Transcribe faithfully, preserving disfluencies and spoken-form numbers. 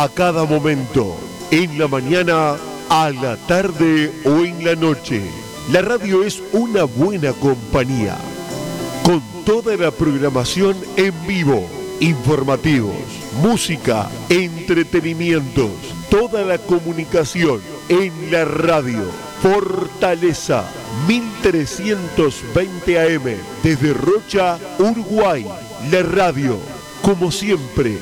a cada momento, en la mañana, a la tarde o en la noche. La radio es una buena compañía, con toda la programación en vivo, informativos, música, entretenimientos, toda la comunicación en la radio. Fortaleza mil trescientos veinte A M desde Rocha, Uruguay. La radio, como siempre,